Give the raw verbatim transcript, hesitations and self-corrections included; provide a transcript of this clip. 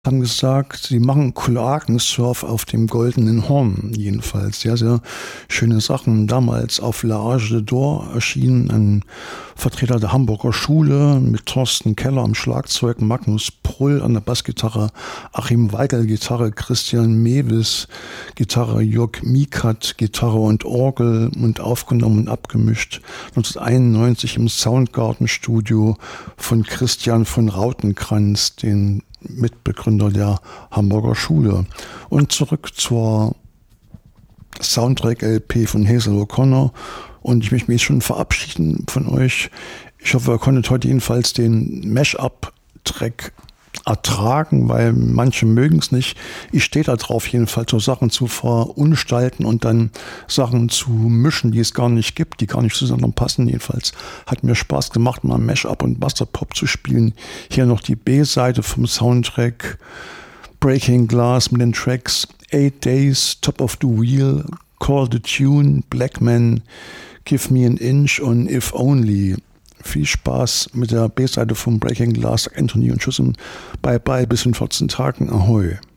haben gesagt, sie machen Kloakensurf auf dem Goldenen Horn, jedenfalls. Sehr, sehr schöne Sachen. Damals auf La Age de d'Or erschienen ein Vertreter der Hamburger Schule mit Thorsten Keller am Schlagzeug, Magnus Prull an der Bassgitarre, Achim Weigel Gitarre, Christian Mewis Gitarre, Jörg Mikat Gitarre und Orgel und aufgenommen und abgemischt neunzehnhunderteinundneunzig im Soundgarden-Studio von Christian von Rautenkranz, den Mitbegründer der Hamburger Schule. Und zurück zur Soundtrack-L P von Hazel O'Connor. Und ich möchte mich schon verabschieden von euch. Ich hoffe, ihr konntet heute jedenfalls den Mash-up-Track ertragen, weil manche mögen es nicht. Ich stehe da drauf, jedenfalls so Sachen zu verunstalten und dann Sachen zu mischen, die es gar nicht gibt, die gar nicht zusammen passen. Jedenfalls hat mir Spaß gemacht, mal Mash-up und Masterpop zu spielen. Hier noch die B-Seite vom Soundtrack Breaking Glass mit den Tracks Eight Days, Top of the Wheel, Call the Tune, Black Man, Give Me an Inch und If Only. Viel Spaß mit der B-Seite von Breaking Glass, Anthony und Tschüss und bye bye, bis in vierzehn Tagen. Ahoi.